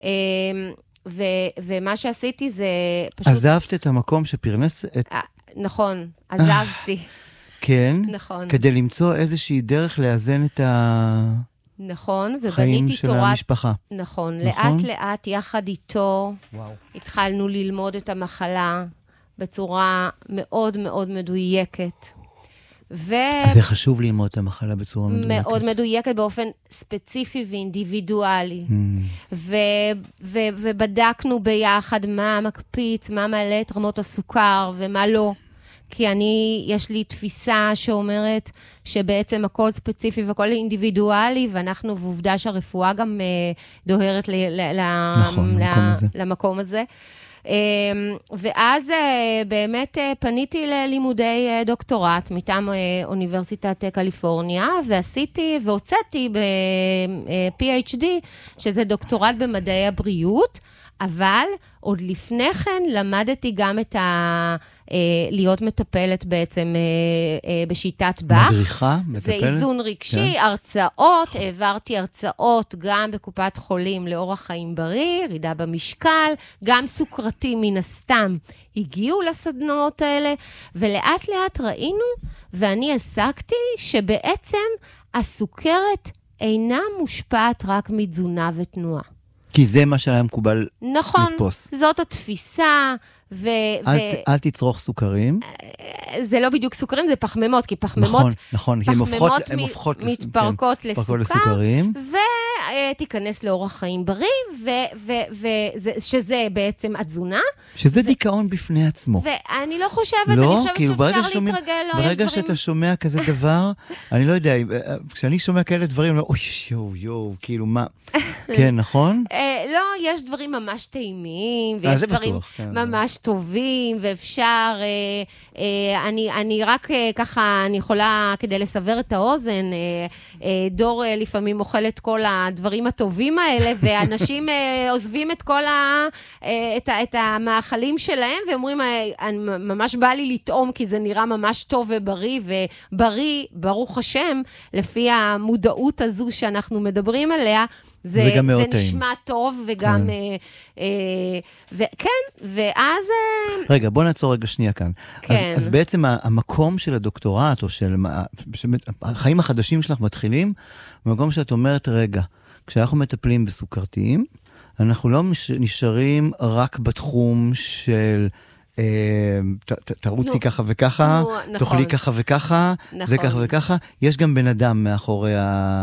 ומה שעשיתי זה פשוט... עזבת את המקום שפרנס את... נכון, עזבתי. כן? נכון. כדי למצוא איזושהי דרך לאזן את נכון, החיים של המשפחה. נכון, לאט לאט יחד איתו, התחלנו ללמוד את המחלה בצורה מאוד מאוד מדויקת. אז זה חשוב ללמוד את המחלה בצורה מדויקת. מאוד מדויקת באופן ספציפי ואינדיבידואלי. ובדקנו ביחד מה מקפיץ, מה מעלה את רמות הסוכר ומה לא. כי יש לי תפיסה שאומרת שבעצם הכל ספציפי והכל אינדיבידואלי, ואנחנו, ועובדה שהרפואה גם דוהרת נכון, למקום הזה. ואז באמת פניתי ללימודי דוקטורט מטעם אוניברסיטת קליפורניה, ועשיתי והוצאתי ב-PhD, שזה דוקטורט במדעי הבריאות, אבל עוד לפני כן למדתי גם להיות מטפלת בעצם בשיטת בח. מדריכה, מטפלת? זה איזון רגשי, הרצאות, העברתי הרצאות גם בקופת חולים לאורח חיים בריא, ירידה במשקל, גם סוכרתי מן הסתם הגיעו לסדנאות האלה, ולאט לאט ראינו, ואני עסקתי שבעצם הסוכרת אינה מושפעת רק מתזונה ותנועה. כי זה מה שהיה מקובל נכון, לתפוס. נכון, זאת התפיסה. אל תצרוך סוכרים. זה לא בדיוק סוכרים, זה פחמימות, כי פחמימות, נכון, כי הן הופכות מתפרקות לסוכרים, לסוכרים. ותיכנס לאורח חיים בריא, שזה בעצם התזונה. שזה דיכאון בפני עצמו. ואני לא חושבת, אני חושבת שאפשר להתרגל. ברגע שאתה שומע כזה דבר, אני לא יודע, כשאני שומע כאלה דברים, אוי, יו, כאילו מה? כן, נכון? לא, יש דברים ממש טעימים, ויש דברים ממש טובים, ואפשר, אני רק ככה, אני יכולה, כדי לסבר את האוזן, דור לפעמים אוכל את כל הדברים הטובים האלה, ואנשים עוזבים את המאכלים שלהם, ואומרים, ממש בא לי לטעום, כי זה נראה ממש טוב ובריא, ובריא, ברוך השם, לפי המודעות הזו שאנחנו מדברים עליה, זה נשמע טוב, וגם, וכן, ואז... רגע, בוא נעצור רגע שנייה כאן. אז בעצם המקום של הדוקטורט, או של החיים החדשים שלך מתחילים, במקום שאת אומרת, רגע, כשאנחנו מטפלים בסוכרתיים, אנחנו לא נשארים רק בתחום של... תרוצי ככה וככה, תאכלי ככה וככה, זה ככה וככה, יש גם בן אדם מאחורי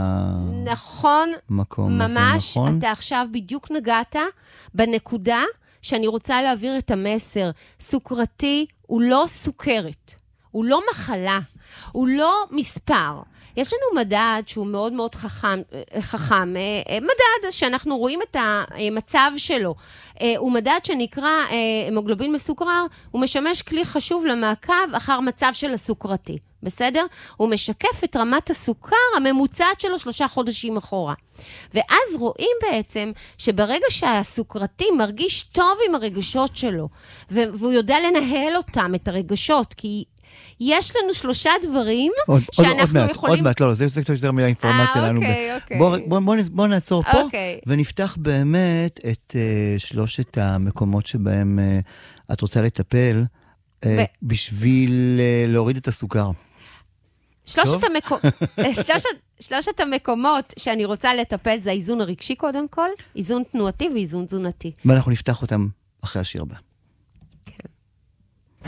המקום הזה, ממש, אתה עכשיו בדיוק נגעת בנקודה שאני רוצה להעביר את המסר. סוכרתי הוא לא סוכרת, הוא לא מחלה, הוא לא מספר. יש לנו מדד שהוא מאוד מאוד חכם, מדד שאנחנו רואים את המצב שלו, הוא מדד שנקרא המוגלובין מסוכרר, הוא משמש כלי חשוב למעקב אחר מצב של הסוכרתי, בסדר? הוא משקף את רמת הסוכר הממוצעת שלו 3 חודשים אחורה. ואז רואים בעצם שברגע שהסוכרתי מרגיש טוב עם הרגשות שלו, והוא יודע לנהל אותם, את הרגשות, כי יש לנו 3 דברים שאנחנו יכולים... עוד מעט, לא, זה קצת יותר מהאינפורמציה לנו. בוא נעצור פה, ונפתח באמת את 3 המקומות שבהם את רוצה לטפל, בשביל להוריד את הסוכר. 3 המקומות שאני רוצה לטפל זה האיזון הרגשי קודם כל, איזון תנועתי ואיזון תזונתי. ואנחנו נפתח אותם אחרי השיר הבא.